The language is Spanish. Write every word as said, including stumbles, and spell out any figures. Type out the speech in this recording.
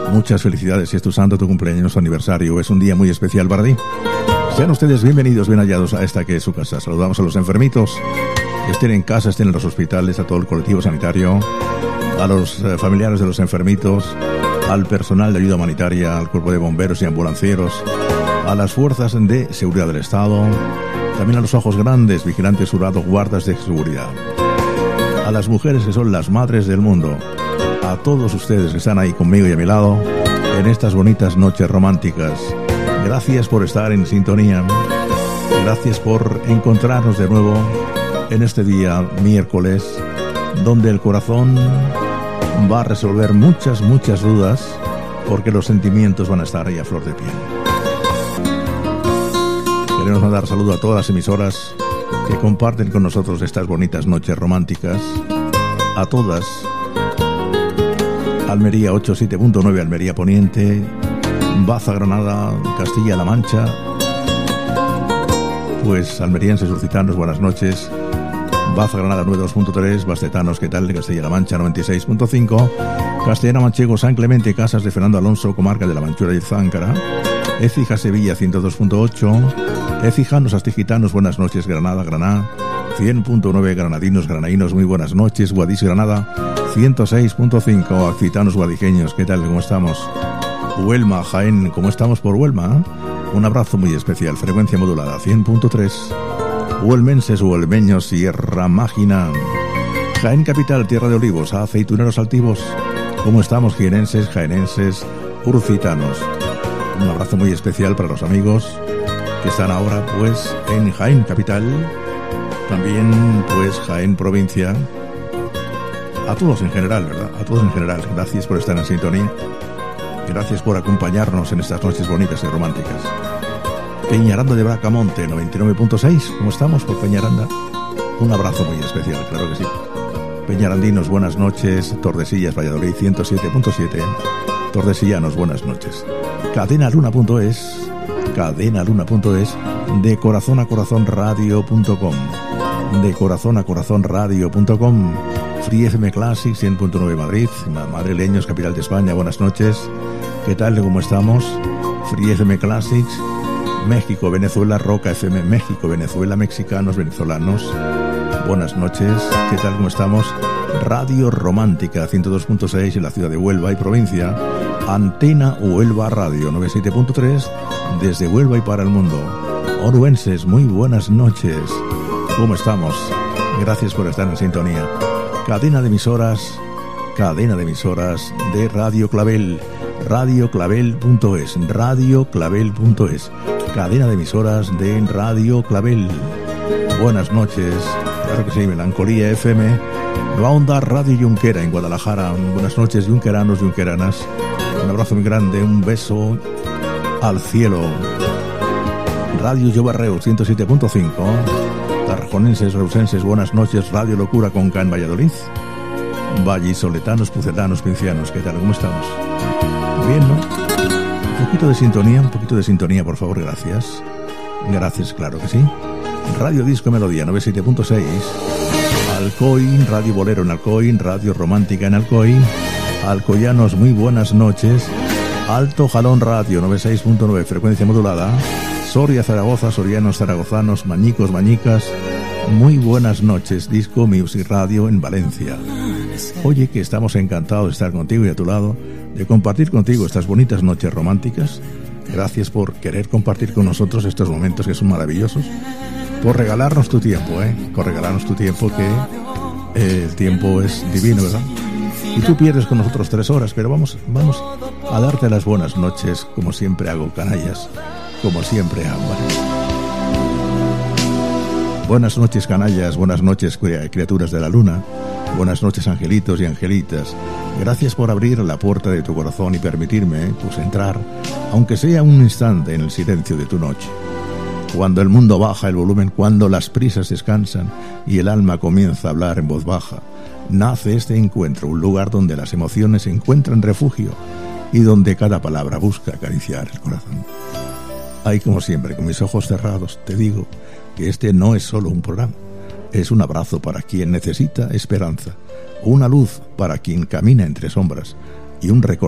Muchas felicidades si es tu santo, tu cumpleaños, tu aniversario. Es un día muy especial para ti. Sean ustedes bienvenidos, bien hallados a esta que es su casa. Saludamos a los enfermitos que estén en casa, estén en los hospitales, a todo el colectivo sanitario, a los eh, familiares de los enfermitos, al personal de ayuda humanitaria, al cuerpo de bomberos y ambulancieros, a las fuerzas de seguridad del Estado, también a los ojos grandes, vigilantes jurados, guardas de seguridad, a las mujeres que son las madres del mundo, a todos ustedes que están ahí conmigo y a mi lado en estas bonitas noches románticas. Gracias por estar en sintonía, gracias por encontrarnos de nuevo en este día miércoles, donde el corazón va a resolver muchas, muchas dudas, porque los sentimientos van a estar ahí a flor de piel. Queremos mandar saludo a todas las emisoras que comparten con nosotros estas bonitas noches románticas, a todas. Almería ochenta y siete punto nueve, Almería Poniente, Baza, Granada, Castilla-La Mancha, pues almerienses, urcitanos, buenas noches. Baza, Granada noventa y dos punto tres, Bastetanos, ¿qué tal? De Castilla-La Mancha noventa y seis punto cinco, Castellana, Manchego, San Clemente, Casas de Fernando Alonso, comarca de la Manchura y Záncara, Écija, Sevilla ciento dos punto ocho, Écijanos, Astigitanos, buenas noches, Granada, Granada, cien punto nueve, Granadinos, Granadinos, muy buenas noches, Guadix, Granada, ciento seis punto cinco, Accitanos, Guadijeños, ¿qué tal? ¿Cómo estamos? Huelma, Jaén, ¿cómo estamos por Huelma? Un abrazo muy especial, frecuencia modulada, cien punto tres, Huelmenses, Huelmeños, Sierra Mágina, Jaén Capital, Tierra de Olivos, Aceituneros Altivos, ¿cómo estamos? Jienenses, jaenenses, urcitanos. Un abrazo muy especial para los amigos que están ahora pues en Jaén Capital, también pues Jaén Provincia, a todos en general, ¿verdad? A todos en general, gracias por estar en sintonía, gracias por acompañarnos en estas noches bonitas y románticas. Peñaranda de Bracamonte, noventa y nueve punto seis, ¿cómo estamos por Peñaranda? Un abrazo muy especial, claro que sí. Peñarandinos, buenas noches. Tordesillas, Valladolid, ciento siete punto siete. Tordesillanos, buenas noches. Cadenaluna.es, cadenaluna.es, de corazón a corazón radio punto com, de corazón a corazón radio punto com. Free F M Classic, cien punto nueve Madrid, madrileños, capital de España, buenas noches. ¿Qué tal? ¿Cómo estamos? Free F M Classics, México, Venezuela, Roca F M, México, Venezuela, mexicanos, venezolanos, buenas noches. ¿Qué tal? ¿Cómo estamos? Radio Romántica, ciento dos punto seis en la ciudad de Huelva y provincia. Antena Huelva Radio, noventa y siete punto tres, desde Huelva y para el mundo. Oruenses, muy buenas noches. ¿Cómo estamos? Gracias por estar en sintonía. Cadena de emisoras, cadena de emisoras de Radio Clavel, radio clavel punto es, radio clavel punto es, cadena de emisoras de Radio Clavel. Buenas noches, claro que sí, Melancolía F M, la onda Radio Junquera en Guadalajara. Buenas noches, junqueranos, junqueranas. Un abrazo muy grande, un beso al cielo. Radio Llobarreu, ciento siete punto cinco. Tarraconenses, reusenses, buenas noches. Radio Locura con K en Valladolid. Vallisoletanos, pucelanos, pincianos, ¿qué tal? ¿Cómo estamos? Bien, ¿no? Un poquito de sintonía, un poquito de sintonía, por favor, gracias. Gracias, claro que sí. Radio Disco Melodía, noventa y siete punto seis. Alcoy, Radio Bolero en Alcoy, Radio Romántica en Alcoy. Alcoyanos, muy buenas noches. Alto Jalón Radio, noventa y seis punto nueve, frecuencia modulada. Soria, Zaragoza, sorianos, zaragozanos, mañicos, mañicas, muy buenas noches. Disco Music Radio en Valencia. Oye, que estamos encantados de estar contigo y a tu lado, de compartir contigo estas bonitas noches románticas. Gracias por querer compartir con nosotros estos momentos que son maravillosos, por regalarnos tu tiempo, ¿eh? Por regalarnos tu tiempo, que eh, el tiempo es divino, ¿verdad? Y tú pierdes con nosotros tres horas, pero vamos, vamos a darte las buenas noches, como siempre hago, canallas. Como siempre hago. Buenas noches, canallas, buenas noches, criaturas de la luna, buenas noches, angelitos y angelitas. Gracias por abrir la puerta de tu corazón y permitirme, pues, entrar, aunque sea un instante, en el silencio de tu noche. Cuando el mundo baja el volumen, cuando las prisas descansan y el alma comienza a hablar en voz baja, nace este encuentro, un lugar donde las emociones encuentran refugio y donde cada palabra busca acariciar el corazón. Ahí, como siempre, con mis ojos cerrados, te digo que este no es solo un programa, es un abrazo para quien necesita esperanza, una luz para quien camina entre sombras y un recorrido